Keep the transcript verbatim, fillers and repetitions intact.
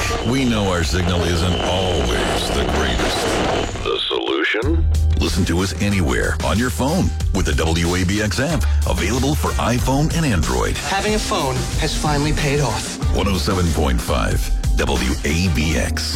we know our signal isn't always the greatest. The solution? Listen to us anywhere on your phone with the W A B X app, available for iPhone and Android. Having a phone has finally paid off. one oh seven point five W A B X.